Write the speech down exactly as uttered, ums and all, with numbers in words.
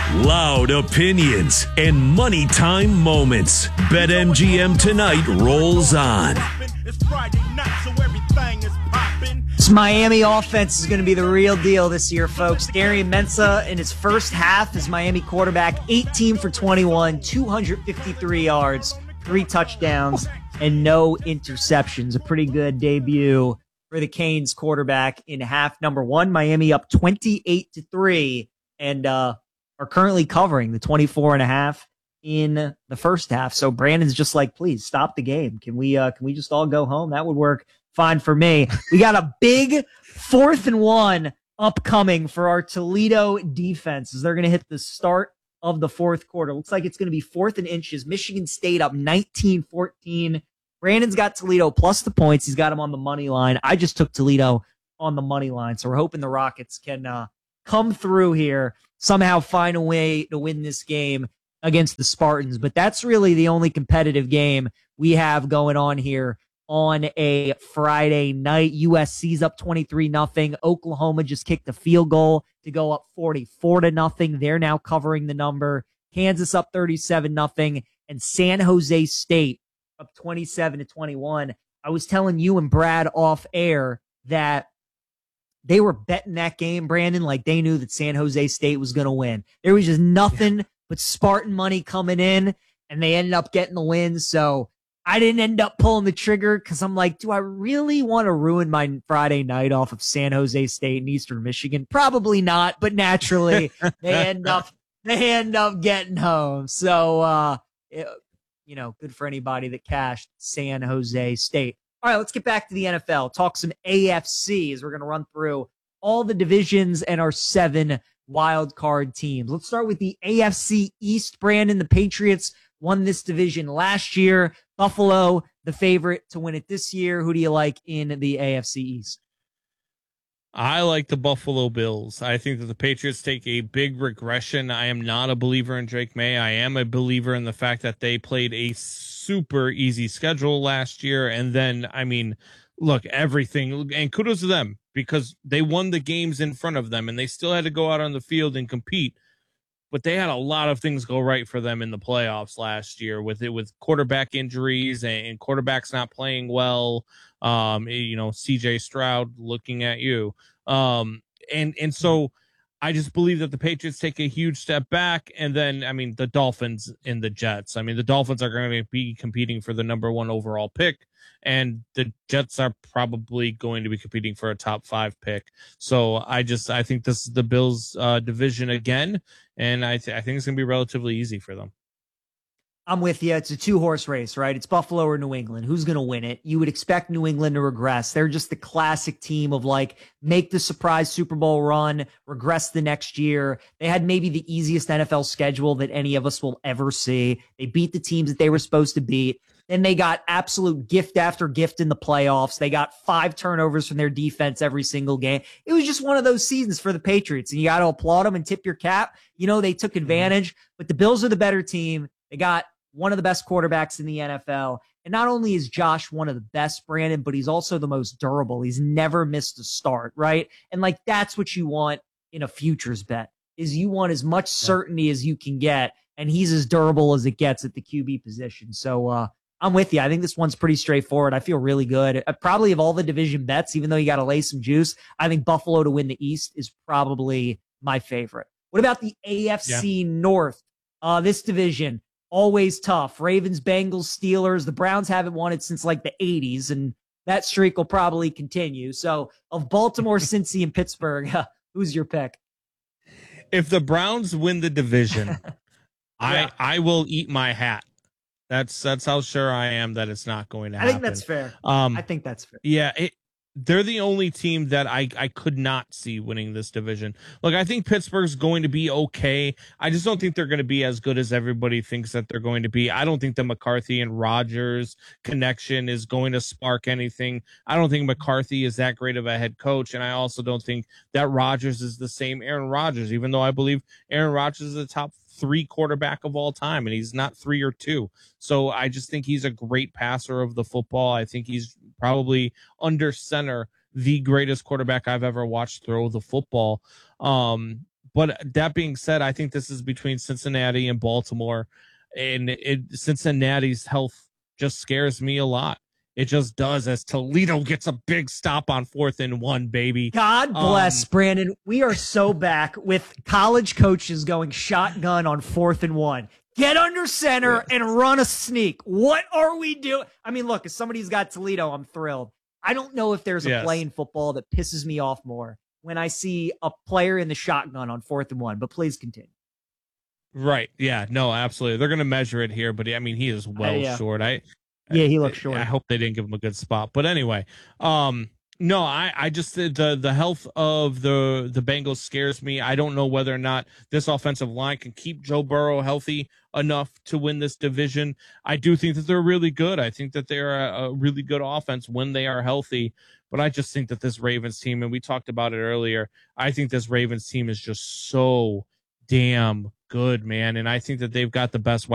Loud opinions and money time moments. BetMGM tonight rolls on. This Miami offense is going to be the real deal this year, folks. Darian Mensah in his first half as Miami quarterback, eighteen for twenty-one, two hundred fifty-three yards, three touchdowns, and no interceptions. A pretty good debut for the Canes quarterback in half number one. Miami up twenty-eight to three and uh, are currently covering the twenty-four and a half in the first half. So Brandon's just like, please stop the game. Can we, uh, can we just all go home? That would work fine for me. We got a big fourth and one upcoming for our Toledo defense as they're going to hit the start of the fourth quarter. Looks like it's going to be fourth and inches. Michigan State up nineteen fourteen. Brandon's got Toledo plus the points. He's got them on the money line. I just took Toledo on the money line. So we're hoping the Rockets can uh, come through here, somehow find a way to win this game against the Spartans. But that's really the only competitive game we have going on here on a Friday night. U S C's up twenty-three nothing. Oklahoma just kicked a field goal to go up forty-four to nothing. They're now covering the number. Kansas up thirty-seven nothing. And San Jose State up twenty-seven to twenty-one. I was telling you and Brad off air that they were betting that game, Brandon, like they knew that San Jose State was going to win. There was just nothing yeah. but Spartan money coming in, and they ended up getting the win. So I didn't end up pulling the trigger because I'm like, do I really want to ruin my Friday night off of San Jose State and Eastern Michigan? Probably not, but naturally they end up they end up getting home. So uh, it, you know, good for anybody that cashed San Jose State. All right, let's get back to the N F L. Talk some A F C as we're going to run through all the divisions and our seven wild card teams. Let's start with the A F C East. Brandon, the Patriots won this division last year. Buffalo, the favorite to win it this year. Who do you like in the A F C East? I like the Buffalo Bills. I think that the Patriots take a big regression. I am not a believer in Drake May. I am a believer in the fact that they played a super easy schedule last year. And then, I mean, look, everything, and kudos to them because they won the games in front of them and they still had to go out on the field and compete. But they had a lot of things go right for them in the playoffs last year with it, with quarterback injuries and quarterbacks not playing well. Um, you know, C J Stroud looking at you. Um, and, and so I just believe that the Patriots take a huge step back. And then, I mean, the Dolphins and the Jets. I mean, the Dolphins are going to be competing for the number one overall pick, and the Jets are probably going to be competing for a top five pick. So I just, I think this is the Bills uh, division again. And I, th- I think it's going to be relatively easy for them. I'm with you. It's a two-horse race, right? It's Buffalo or New England. Who's going to win it? You would expect New England to regress. They're just the classic team of like, make the surprise Super Bowl run, regress the next year. They had maybe the easiest N F L schedule that any of us will ever see. They beat the teams that they were supposed to beat. Then they got absolute gift after gift in the playoffs. They got five turnovers from their defense every single game. It was just one of those seasons for the Patriots, and you got to applaud them and tip your cap. You know, they took advantage, but the Bills are the better team. They got one of the best quarterbacks in the N F L. And not only is Josh one of the best, Brandon, but he's also the most durable. He's never missed a start, right? And like, that's what you want in a futures bet, is you want as much certainty as you can get. And he's as durable as it gets at the Q B position. So, uh, I'm with you. I think this one's pretty straightforward. I feel really good. Uh, probably of all the division bets, even though you got to lay some juice, I think Buffalo to win the East is probably my favorite. What about the A F C yeah. North? Uh, this division, always tough. Ravens, Bengals, Steelers. The Browns haven't won it since like the eighties, and that streak will probably continue. So of Baltimore, Cincy, and Pittsburgh, who's your pick? If the Browns win the division, yeah. I I will eat my hat. That's that's how sure I am that it's not going to happen. I think that's fair. Um, I think that's fair. Yeah, it, they're the only team that I, I could not see winning this division. Look, I think Pittsburgh's going to be okay. I just don't think they're going to be as good as everybody thinks that they're going to be. I don't think the McCarthy and Rodgers connection is going to spark anything. I don't think McCarthy is that great of a head coach, and I also don't think that Rodgers is the same Aaron Rodgers, even though I believe Aaron Rodgers is the top three quarterback of all time, and he's not three or two. So I just think he's a great passer of the football. I think he's probably under center the greatest quarterback I've ever watched throw the football. Um, But that being said, I think this is between Cincinnati and Baltimore, and it Cincinnati's health just scares me a lot. It just does, as Toledo gets a big stop on fourth and one, baby. God bless, um, Brandon. We are so back with college coaches going shotgun on fourth and one. Get under center yeah. and run a sneak. What are we doing? I mean, look, if somebody's got Toledo, I'm thrilled. I don't know if there's a yes. play in football that pisses me off more when I see a player in the shotgun on fourth and one, but please continue. Right. Yeah, no, absolutely. They're going to measure it here, but I mean, he is well uh, yeah. short. I, Yeah, he looks short. I hope they didn't give him a good spot. But anyway, um, no, I, I just the the health of the the Bengals scares me. I don't know whether or not this offensive line can keep Joe Burrow healthy enough to win this division. I do think that they're really good. I think that they're a, a really good offense when they are healthy. But I just think that this Ravens team, and we talked about it earlier, I think this Ravens team is just so damn good, man. And I think that they've got the best